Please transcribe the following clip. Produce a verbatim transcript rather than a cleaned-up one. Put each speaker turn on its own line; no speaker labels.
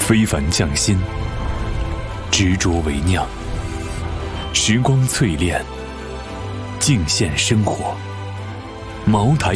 非凡匠心，执着为酿，时光淬炼，尽献生活。茅台